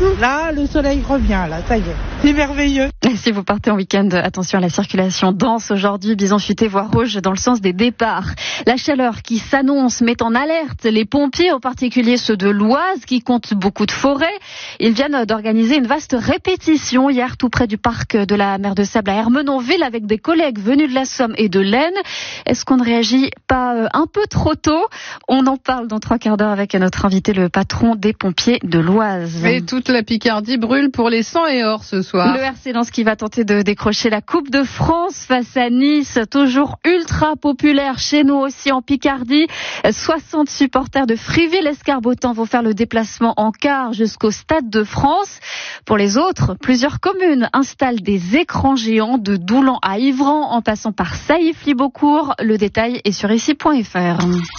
Là, le soleil revient, là, ça y est. C'est merveilleux. Et si vous partez en week-end, attention à la circulation dense aujourd'hui, bison futé voire rouge dans le sens des départs. La chaleur qui s'annonce met en alerte les pompiers, en particulier ceux de l'Oise qui comptent beaucoup de forêts. Ils viennent d'organiser une vaste répétition hier tout près du parc de la Mer de Sable à Ermenonville avec des collègues venus de la Somme et de l'Aisne. Est-ce qu'on ne réagit pas un peu trop tôt? On en parle dans 3 quarts d'heure avec notre invité, le patron des pompiers de l'Oise. Et toute la Picardie brûle pour les 100 et or ce soir. Le RC Lens qui va tenter de décrocher la Coupe de France face à Nice, toujours ultra populaire chez nous aussi en Picardie. 60 supporters de Friville-Escarbotan vont faire le déplacement en car jusqu'au Stade de France. Pour les autres, plusieurs communes installent des écrans géants de Doulan à Ivran en passant par Sailly-Flibeaucourt. Le détail est sur ici.fr.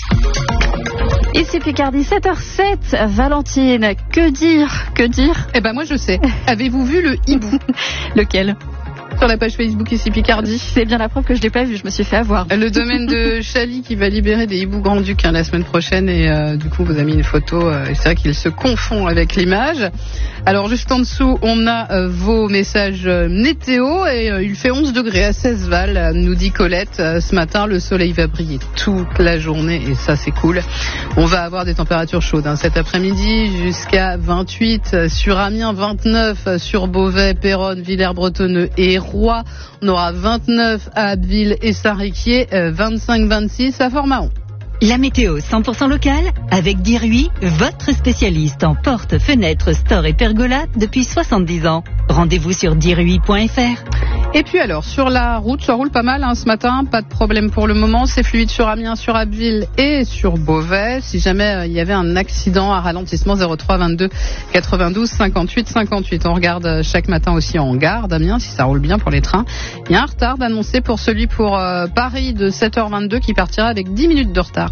Ici Picardie, 7h07. Valentine, que dire? Eh ben moi je sais. Avez-vous vu le hibou? Lequel? Sur la page Facebook ici Picardie. C'est bien la preuve que je l'ai pas vu, je me suis fait avoir. Le domaine de Chaly qui va libérer des hiboux grand-ducs la semaine prochaine et du coup vous avez mis une photo et c'est vrai qu'il se confond avec l'image. Alors juste en dessous on a vos messages météo et il fait 11 degrés à Cesval, nous dit Colette. Ce matin le soleil va briller toute la journée et ça c'est cool. On va avoir des températures chaudes cet après-midi jusqu'à 28 sur Amiens, 29 sur Beauvais, Péronne, Villers-Bretonneux et Roy. On aura 29 à Abbeville et Saint-Riquier, 25-26 à Fort-Mahon. La météo 100% locale avec Diruy, votre spécialiste en portes, fenêtres, stores et pergolas depuis 70 ans. Rendez-vous sur diruy.fr. Et puis alors, sur la route, ça roule pas mal ce matin, pas de problème pour le moment. C'est fluide sur Amiens, sur Abbeville et sur Beauvais. Si jamais il y avait un accident, à ralentissement 03 22 92 58 58. On regarde chaque matin aussi en gare d'Amiens si ça roule bien pour les trains. Il y a un retard d'annoncer pour celui pour Paris de 7h22 qui partira avec 10 minutes de retard.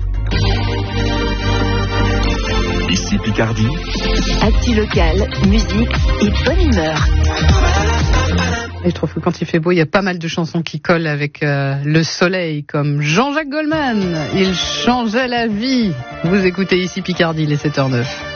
Ici Picardie. Actu local, musique et bonne humeur. Et je trouve que quand il fait beau, il y a pas mal de chansons qui collent avec le soleil, comme Jean-Jacques Goldman. Il changeait la vie. Vous écoutez ici Picardie, les 7h09.